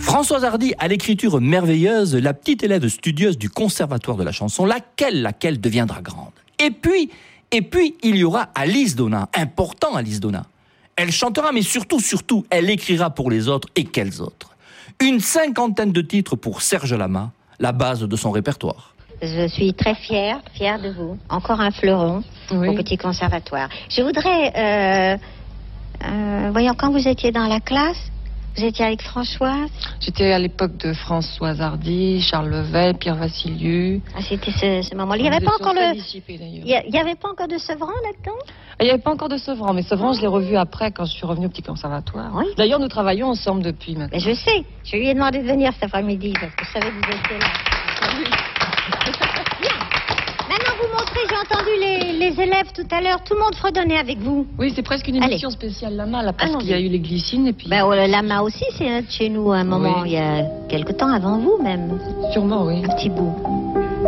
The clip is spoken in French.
Françoise Hardy a l'écriture merveilleuse, la petite élève studieuse du Conservatoire de la chanson, laquelle deviendra grande. Et puis, il y aura Alice Donat, important Alice Donat. Elle chantera, mais surtout, elle écrira pour les autres, et quels autres. Une 50aine de titres pour Serge Lama, la base de son répertoire. Je suis très fière de vous. Encore un fleuron au Petit Conservatoire. Je voudrais, voyons, quand vous étiez dans la classe, vous étiez avec Françoise? J'étais à l'époque de Françoise Hardy, Charles Levet, Pierre Vassiliou. Ah, c'était ce moment-là. Il n'y avait pas encore il y avait pas encore de Sevran là-dedans? Il n'y avait pas encore de Sevran, mais Sevran, je l'ai revu après quand je suis revenue au Petit Conservatoire. Oui. D'ailleurs, nous travaillons ensemble depuis maintenant. Mais je sais. Je lui ai demandé de venir cet après-midi parce que je savais que vous étiez là. Bien. Maintenant, vous montrez, j'ai entendu les élèves tout à l'heure, tout le monde fredonnait avec vous. Oui, c'est presque une émission spéciale Lama, là, parce qu'il y a eu les glycines et puis... Lama aussi, c'est chez nous à un moment, il y a quelque temps avant vous même. Sûrement, oui. Un petit bout.